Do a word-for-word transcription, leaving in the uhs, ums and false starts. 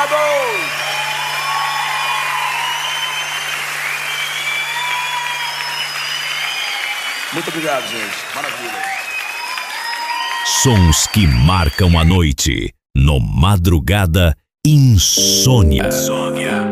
obrigado! Muito obrigado, gente. Maravilha. Sons que marcam a noite. No Madrugada Insônia.